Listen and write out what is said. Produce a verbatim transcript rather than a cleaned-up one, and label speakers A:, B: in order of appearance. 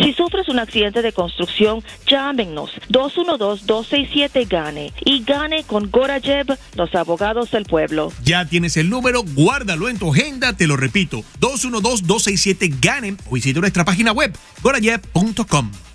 A: Si sufres un accidente de construcción, llámenos dos uno dos, dos seis siete, GANE y gane con Gorayev, los abogados del pueblo.
B: Ya tienes el número, guárdalo en tu agenda, te lo repito, dos uno dos, dos seis siete, GANE o visita nuestra página web, gorayev punto com.